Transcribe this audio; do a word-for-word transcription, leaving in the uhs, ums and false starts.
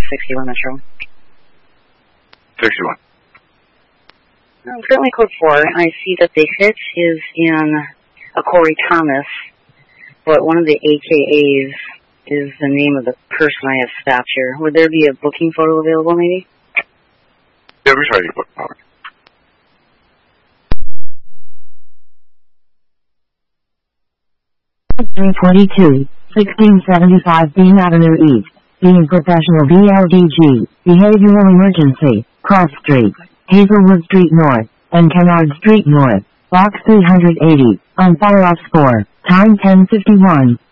sixty-one Metro. sixty-one. Um, currently code four. I see that the hit is in a Corey Thomas, but one of the A K As is the name of the person I have stopped here. Would there be a booking photo available, maybe? Yeah, we try to book photo. three twenty-two, sixteen seventy-five Beam Avenue East, Beam Professional B L D G, Behavioral Emergency, Cross Street, Hazelwood Street North, and Kennard Street North, Box three eighty, on follow-up score, time ten fifty-one.